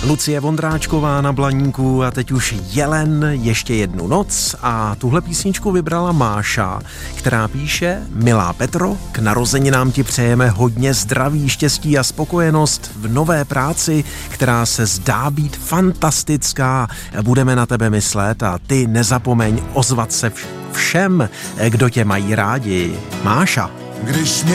Lucie Vondráčková na Blaníku a teď už Jelen, ještě jednu noc, a tuhle písničku vybrala Máša, která píše: Milá Petro, k narozeninám ti přejeme hodně zdraví, štěstí a spokojenost v nové práci, která se zdá být fantastická. Budeme na tebe myslet a ty nezapomeň ozvat se všem, kdo tě mají rádi. Máša. Když mi